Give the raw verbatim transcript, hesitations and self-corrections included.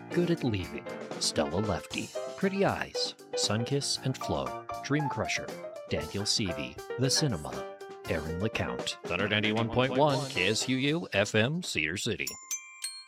Good at Leaving, Stella Lefty, Pretty Eyes, Sunkiss and Flow, Dream Crusher, Daniel Seavey, The Cinema, Aaron LeCount. one hundred ninety-one point one K S U U F M, Cedar City.